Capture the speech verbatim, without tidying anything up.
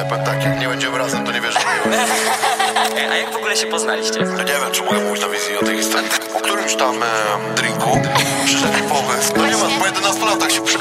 ale powiem tak, jak nie będziemy razem, to nie wierzę w miłość. A jak w ogóle się poznaliście? No nie wiem, czy mogę mówić na wizji o tej historii. Po którymś tam e, drinku przyszedł mi pomysł. No nie ma, po jedenastu latach się